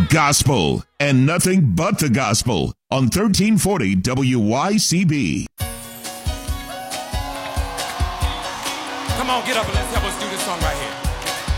Gospel and nothing but the gospel on 1340 WYCB. Come on, get up and let's help us do this song right here.